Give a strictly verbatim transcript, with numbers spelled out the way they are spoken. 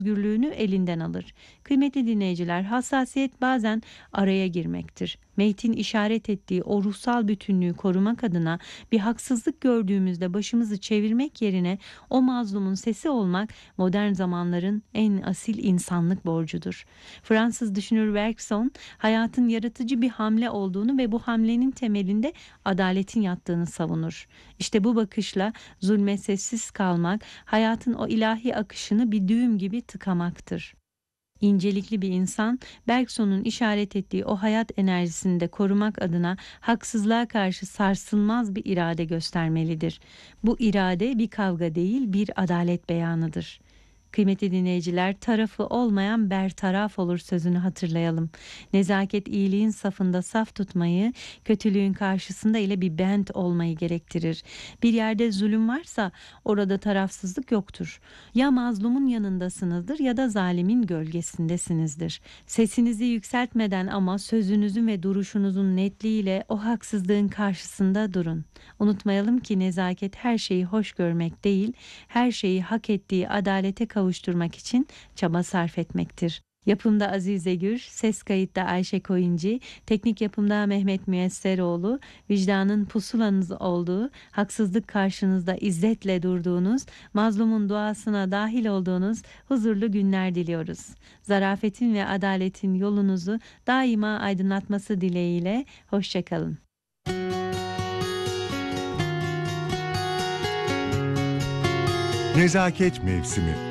özgürlüğünü elinden alır. Kıymetli dinleyiciler, hassasiyet bazen araya girmektir. Meytin işaret ettiği o ruhsal bütünlüğü korumak adına bir haksızlık gördüğümüzde başımızı çevirmek yerine o mazlumun sesi olmak modern zamanların en asil insanlık borcudur. Fransız düşünür Bergson, hayatın yaratıcı bir hamle olduğunu ve bu hamlenin temelinde adaletin yattığını savunur. İşte bu bakışla zulme sessiz kalmak, hayatın o ilahi akışını bir düğüm gibi tıkamaktır. İncelikli bir insan, Bergson'un işaret ettiği o hayat enerjisini de korumak adına haksızlığa karşı sarsılmaz bir irade göstermelidir. Bu irade bir kavga değil, bir adalet beyanıdır. Kıymetli dinleyiciler, tarafı olmayan bertaraf olur sözünü hatırlayalım. Nezaket iyiliğin safında saf tutmayı, kötülüğün karşısında ile bir bent olmayı gerektirir. Bir yerde zulüm varsa orada tarafsızlık yoktur. Ya mazlumun yanındasınızdır ya da zalimin gölgesindesinizdir. Sesinizi yükseltmeden ama sözünüzün ve duruşunuzun netliğiyle o haksızlığın karşısında durun. Unutmayalım ki nezaket her şeyi hoş görmek değil, her şeyi hak ettiği adalete kavuşturmak için çaba sarf etmektir. Yapımda Azize Gür, ses kayıtta Ayşe Koyuncu, teknik yapımda Mehmet Müyesseroğlu, vicdanın pusulanız olduğu, haksızlık karşınızda izzetle durduğunuz, mazlumun duasına dahil olduğunuz huzurlu günler diliyoruz. Zarafetin ve adaletin yolunuzu daima aydınlatması dileğiyle, hoşçakalın. Nezaket mevsimi.